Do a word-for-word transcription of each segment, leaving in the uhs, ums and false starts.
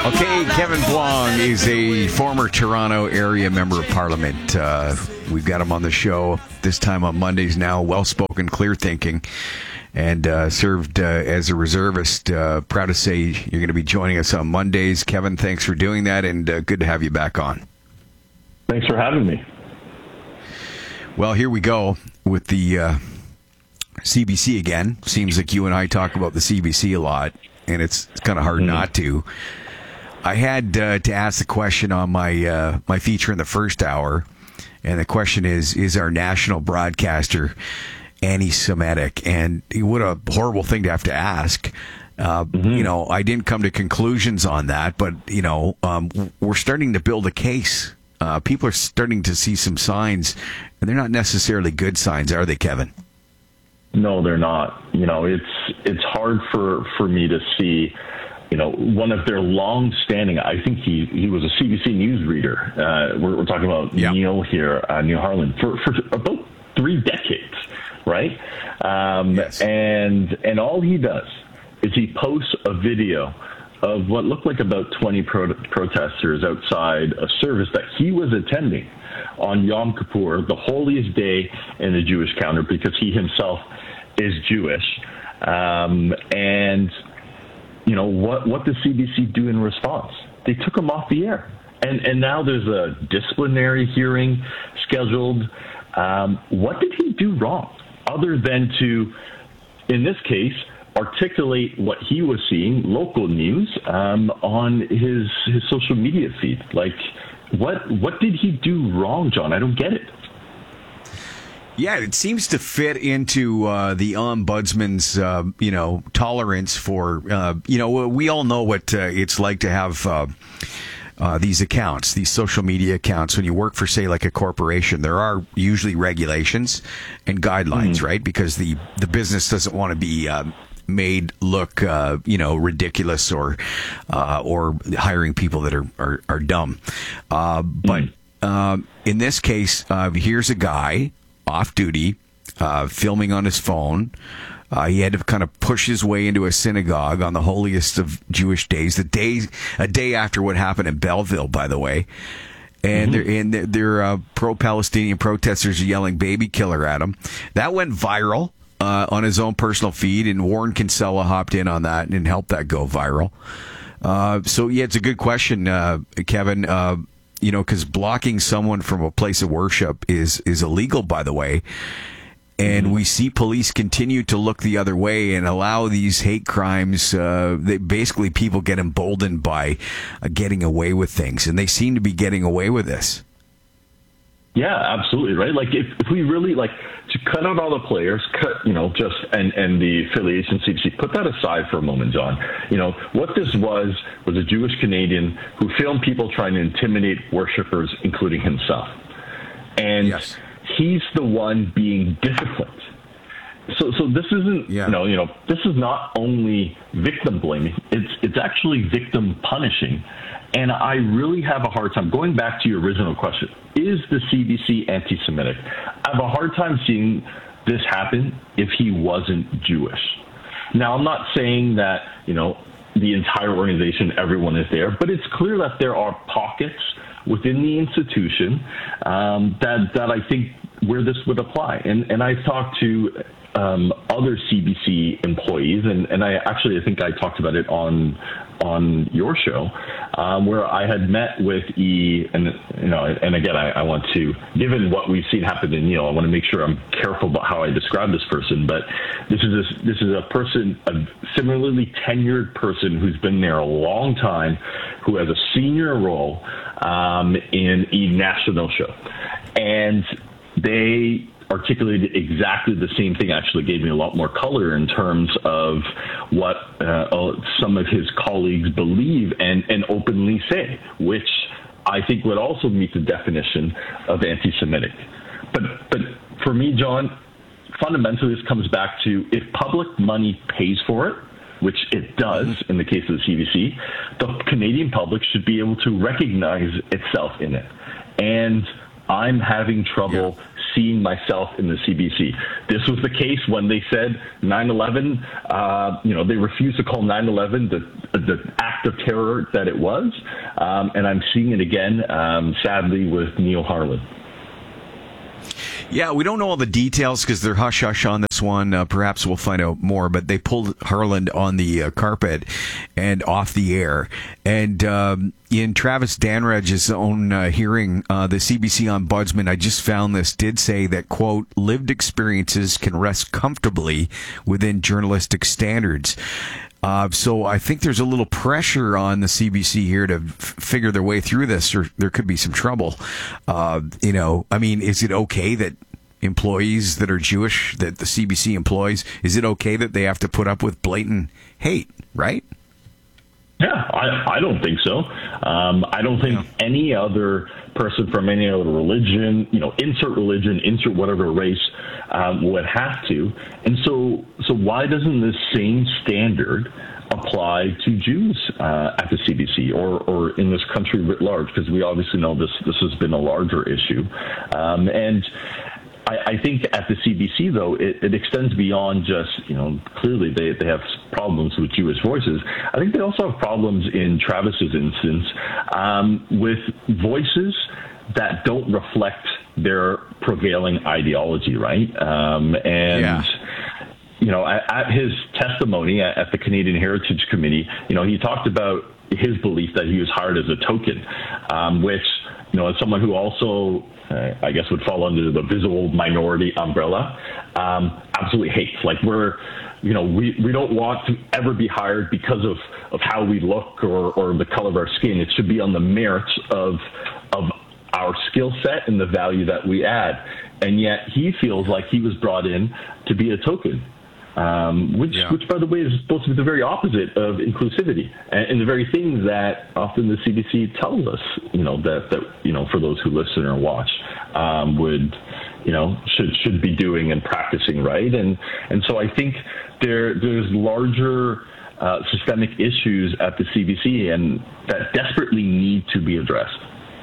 Okay, Kevin Vuong is a former Toronto area member of Parliament. Uh, we've got him on the show this time on Mondays now. Well-spoken, clear-thinking, and uh, served uh, as a reservist. Uh, proud to say you're going to be joining us on Mondays. Kevin, thanks for doing that, and uh, good to have you back on. Thanks for having me. Well, here we go with the uh, C B C again. Seems like you and I talk about the C B C a lot, and it's, it's kind of hard mm-hmm. not to. I had uh, to ask the question on my uh, my feature in the first hour, and the question is, is our national broadcaster anti-Semitic? And what a horrible thing to have to ask. Uh, mm-hmm. You know, I didn't come to conclusions on that, but, you know, um, we're starting to build a case. Uh, people are starting to see some signs, and they're not necessarily good signs, are they, Kevin? No, they're not. You know, it's it's hard for, for me to see, you know, one of their long-standing, I think he, he was a C B C News reader. Uh, we're, we're talking about yeah. Neil here, uh, Neil Harland, for, for about three decades, right? Um, yes. And and all he does is he posts a video of what looked like about twenty pro- protesters outside a service that he was attending on Yom Kippur, the holiest day in the Jewish calendar, because he himself is Jewish. Um, and... You know, what, what does C B C do in response? They took him off the air. And and now there's a disciplinary hearing scheduled. Um, what did he do wrong other than to, in this case, articulate what he was seeing, local news, um, on his his social media feed? Like, what what did he do wrong, John? I don't get it. Yeah, it seems to fit into uh, the ombudsman's, uh, you know, tolerance for, uh, you know, we all know what uh, it's like to have uh, uh, these accounts, these social media accounts. When you work for, say, like a corporation, there are usually regulations and guidelines, mm-hmm. right? Because the, the business doesn't want to be uh, made look, uh, you know, ridiculous or uh, or hiring people that are, are, are dumb. Uh, but mm-hmm. uh, in this case, uh, here's a guy off duty, uh, filming on his phone. Uh, he had to kind of push his way into a synagogue on the holiest of Jewish days, the day, a day after what happened in Belleville, by the way. And mm-hmm. they're, and they're, they're uh, pro-Palestinian protesters are yelling "baby killer" at him. That went viral uh, on his own personal feed, and Warren Kinsella hopped in on that and helped that go viral. Uh, so, yeah, it's a good question, uh, Kevin. Uh, You know, because blocking someone from a place of worship is, is illegal, by the way. And mm-hmm. we see police continue to look the other way and allow these hate crimes. Uh, they, basically, people get emboldened by uh, getting away with things. And they seem to be getting away with this. Yeah, absolutely, right? Like, if, if we really, like, to cut out all the players, cut, you know, just, and, and the affiliation C B C, put that aside for a moment, John. You know, what this was, was a Jewish Canadian who filmed people trying to intimidate worshipers, including himself. And yes. he's the one being disciplined. So, so this isn't, yeah. you know, you know, this is not only victim blaming, it's, it's actually victim punishing. And I really have a hard time, going back to your original question, is the C B C anti-Semitic? I have a hard time seeing this happen if he wasn't Jewish. Now, I'm not saying that, you know, the entire organization, everyone is there, but it's clear that there are pockets within the institution um, that, that I think where this would apply. And, and I've talked to um, other C B C employees, and, and I actually, I think I talked about it on on your show, um, where I had met with E, and you know, and again, I, I want to, given what we've seen happen to Neil, I want to make sure I'm careful about how I describe this person. But this is a, this is a person, a similarly tenured person who's been there a long time, who has a senior role um, in E National Show, and they articulated exactly the same thing. Actually gave me a lot more color in terms of what uh, some of his colleagues believe and, and openly say, which I think would also meet the definition of anti-Semitic. But, but for me, John, fundamentally this comes back to, if public money pays for it, which it does in the case of the C B C, the Canadian public should be able to recognize itself in it. And I'm having trouble yeah. seeing myself in the C B C. This was the case when they said nine eleven, uh, you know, they refused to call nine eleven the, the act of terror that it was. Um, and I'm seeing it again, um, sadly, with Neil Harland. Yeah, we don't know all the details because they're hush-hush on this one. Uh, perhaps we'll find out more, but they pulled Harland on the uh, carpet and off the air. And um, in Travis Danridge's own uh, hearing, uh, the C B C ombudsman, I just found this, did say that, quote, lived experiences can rest comfortably within journalistic standards. Uh, so I think there's a little pressure on the C B C here to f- figure their way through this, or there could be some trouble. Uh, you know, I mean, is it okay that employees that are Jewish, that the C B C employs, is it okay that they have to put up with blatant hate, right? Yeah, I, I don't think so. Um, I don't think yeah. any other person from any other religion, you know, insert religion, insert whatever race, um, would have to. And so, so why doesn't this same standard apply to Jews uh, at the C B C or, or in this country writ large? Because we obviously know this this has been a larger issue, um, and. I think at the C B C, though, it, it extends beyond just, you know, clearly they, they have problems with Jewish voices. I think they also have problems in Travis's instance um, with voices that don't reflect their prevailing ideology, right? Um, and... Yeah. You know, at, at his testimony at, at the Canadian Heritage Committee, you know, he talked about his belief that he was hired as a token, um, which, you know, as someone who also, uh, I guess, would fall under the visible minority umbrella, um, absolutely hates. Like, we're, you know, we, we don't want to ever be hired because of, of how we look or, or the color of our skin. It should be on the merits of of our skill set and the value that we add. And yet he feels like he was brought in to be a token. Um, which, yeah. which, by the way, is supposed to be the very opposite of inclusivity, and, and the very things that often the C B C tells us, you know, that, that you know, for those who listen or watch, um, would, you know, should should be doing and practicing, right? And and so I think there there's larger uh, systemic issues at the C B C, and that desperately need to be addressed.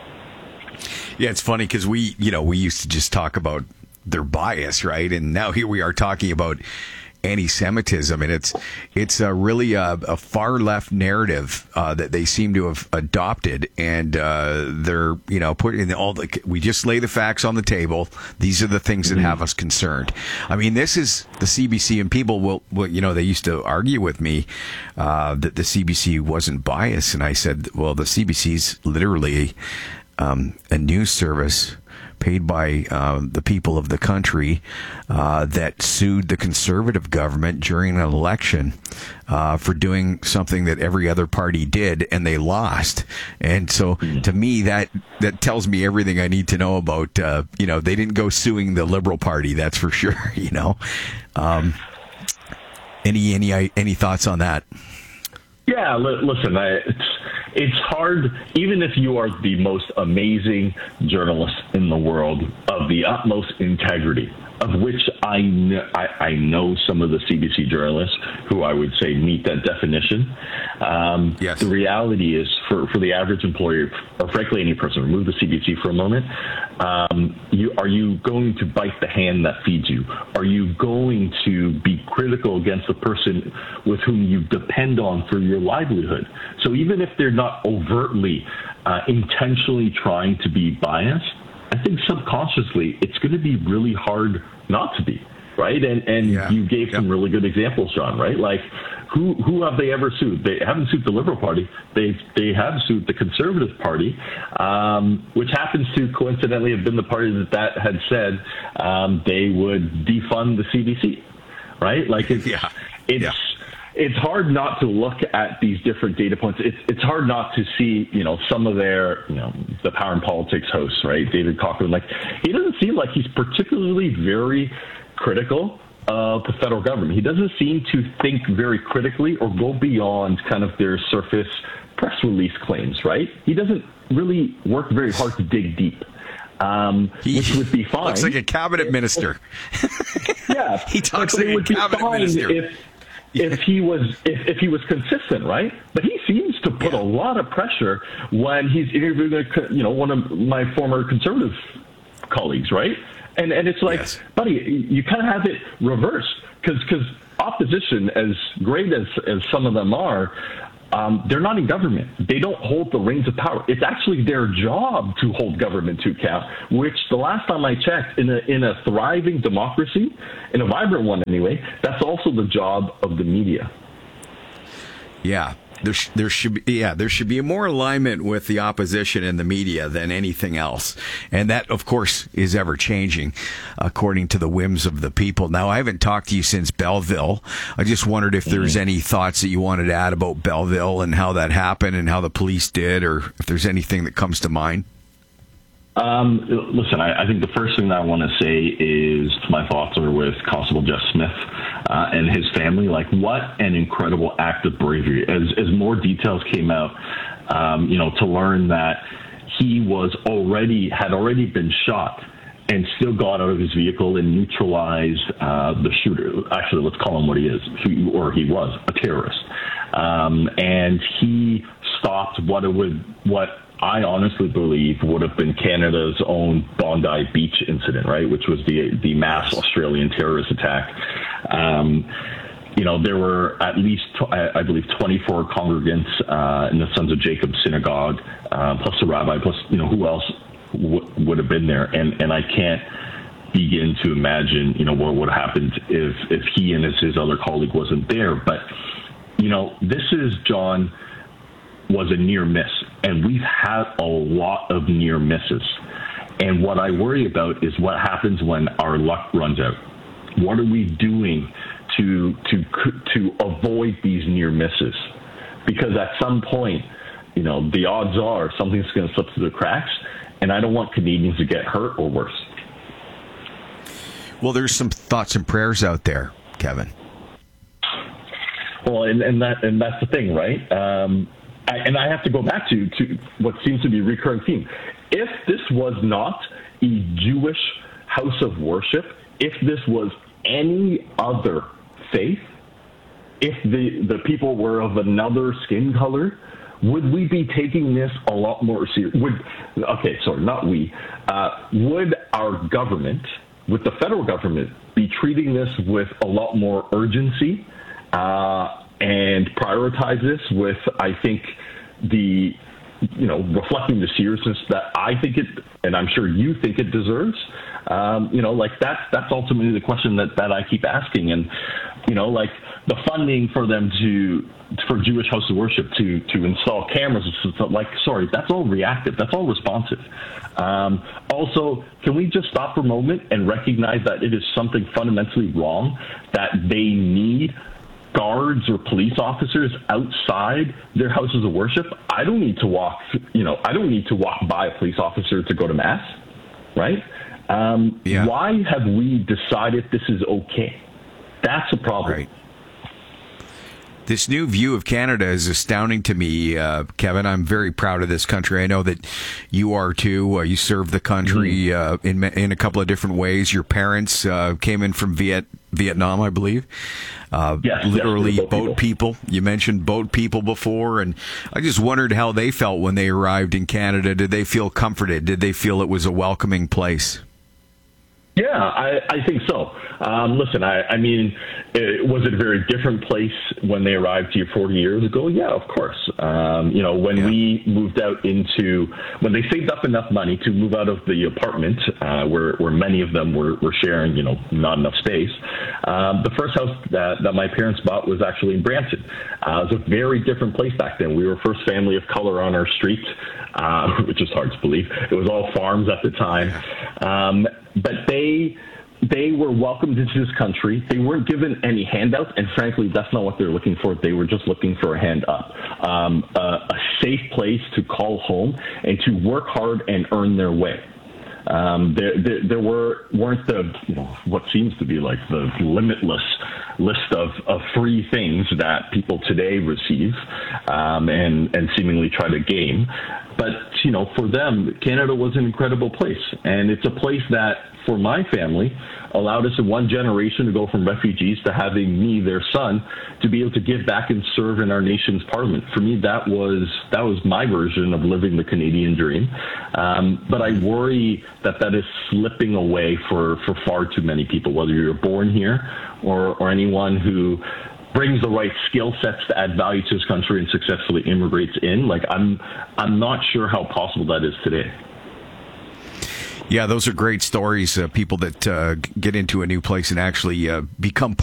Yeah, it's funny because we, you know, we used to just talk about their bias, right? And now here we are talking about anti-Semitism, and it's it's a really a, a far left narrative uh, that they seem to have adopted, and uh, they're you know putting all the we just lay the facts on the table. These are the things that have us concerned. I mean, this is the C B C, and people will, will you know they used to argue with me uh, that the C B C wasn't biased, and I said, well, the C B C's literally um, a news service paid by uh, the people of the country uh, that sued the conservative government during an election uh, for doing something that every other party did, and they lost. And so, to me, that that tells me everything I need to know about. Uh, you know, they didn't go suing the Liberal Party, that's for sure. You know, um, any any any thoughts on that? Yeah, li- listen, I, it's it's hard, even if you are the most amazing journalist in the world, of the utmost integrity, of which I know, I, I know some of the C B C journalists who I would say meet that definition. Um, yes. The reality is, for, for the average employer, or frankly any person, remove the C B C for a moment, um, you, are you going to bite the hand that feeds you? Are you going to be critical against the person with whom you depend on for your livelihood? So even if they're not overtly, uh, intentionally trying to be biased, I think subconsciously it's going to be really hard not to be, right? And and yeah. you gave some yep. really good examples, John, right? Like, who who have they ever sued? They haven't sued the Liberal Party. They they have sued the Conservative Party, um, which happens to coincidentally have been the party that that had said um, they would defund the C B C, right? Like, it's yeah. it's. Yeah. It's hard not to look at these different data points. It's it's hard not to see, you know, some of their, you know, the Power and Politics hosts, right? David Cochrane, like, he doesn't seem like he's particularly very critical of the federal government. He doesn't seem to think very critically or go beyond kind of their surface press release claims, right? He doesn't really work very hard to dig deep. Um, he which would be fine. Looks like a cabinet minister. Yeah. He talks like a cabinet minister. If, If he was, if, if he was consistent, right? But he seems to put yeah. a lot of pressure when he's interviewing, a, you know, one of my former conservative colleagues, right? And and it's like, yes. buddy, you kind of have it reversed because because opposition, as great as as some of them are, um, they're not in government. They don't hold the reins of power. It's actually their job to hold government to account. Which the last time I checked, in a in a thriving democracy, in a vibrant one anyway, that's also the job of the media. Yeah. There, sh- there should be, yeah, there should be more alignment with the opposition and the media than anything else. And that, of course, is ever changing according to the whims of the people. Now, I haven't talked to you since Belleville. I just wondered if there's mm-hmm. any thoughts that you wanted to add about Belleville and how that happened and how the police did, or if there's anything that comes to mind. Um, listen, I, I think the first thing that I want to say is my thoughts are with Constable Jeff Smith uh, and his family. Like, what an incredible act of bravery. As, as more details came out, um, you know, to learn that he was already, had already been shot and still got out of his vehicle and neutralized uh, the shooter. Actually, let's call him what he is, he, or he was, a terrorist. Um, and he stopped what it would, what I honestly believe would have been Canada's own Bondi Beach incident, right, which was the the mass Australian terrorist attack. Um, you know, there were at least, I believe, twenty-four congregants uh, in the Sons of Jacob synagogue, uh, plus the rabbi, plus, you know, who else w- would have been there. And, and I can't begin to imagine, you know, what would have happened if, if he and his, his other colleague wasn't there. But, you know, this is, John, was a near miss. And we've had a lot of near misses. And what I worry about is what happens when our luck runs out. What are we doing to to to avoid these near misses? Because at some point, you know, the odds are something's going to slip through the cracks, and I don't want Canadians to get hurt or worse. Well, there's some thoughts and prayers out there, Kevin. Well, and, and that and that's the thing, right? Um, I, and I have to go back to, to what seems to be a recurring theme. If this was not a Jewish house of worship, if this was any other faith, if the, the people were of another skin color, would we be taking this a lot more serious? Would, okay, sorry, not we. Uh, would our government, would the federal government, be treating this with a lot more urgency? Uh, and prioritize this with, I think, the, you know, reflecting the seriousness that I think it, and I'm sure you think it deserves. Um, you know, like that's, that's ultimately the question that, that I keep asking. And, you know, like the funding for them to, for Jewish House of Worship to, to install cameras, like, sorry, that's all reactive. That's all responsive. Um, also, can we just stop for a moment and recognize that it is something fundamentally wrong that they need guards or police officers outside their houses of worship? I don't need to walk, you know, I don't need to walk by a police officer to go to mass, right? Um, yeah. Why have we decided this is okay? That's a problem. Right. This new view of Canada is astounding to me, uh, Kevin. I'm very proud of this country. I know that you are too. Uh, you served the country mm-hmm. uh, in in a couple of different ways. Your parents uh, came in from Viet Vietnam, I believe. Uh, yes, literally yes, boat people. people. You mentioned boat people before, and I just wondered how they felt when they arrived in Canada. Did they feel comforted? Did they feel it was a welcoming place? Yeah, I, I think so. Um, listen, I, I mean, it, was it a very different place when they arrived here forty years ago? Yeah, of course. Um, you know, when yeah. we moved out into, when they saved up enough money to move out of the apartment, uh, where, where many of them were, were sharing, you know, not enough space, um, the first house that, that my parents bought was actually in Brampton. Uh, it was a very different place back then. We were first family of color on our street, uh, which is hard to believe. It was all farms at the time. Um, But they they were welcomed into this country. They weren't given any handouts, and frankly, that's not what they're looking for. They were just looking for a hand up, um, a, a safe place to call home and to work hard and earn their way. Um, there, there, there were weren't the you know what seems to be like the limitless list of, of free things that people today receive um, and and seemingly try to gain. but, you know, for them, Canada was an incredible place. And it's a place that, for my family, allowed us in one generation to go from refugees to having me, their son, to be able to give back and serve in our nation's parliament. For me, that was that was my version of living the Canadian dream. Um, but I worry that that is slipping away for, for far too many people, whether you're born here or, or anyone who brings the right skill sets to add value to his country and successfully immigrates in. Like, I'm I'm not sure how possible that is today. Yeah, those are great stories. Uh, people that uh, get into a new place and actually uh, become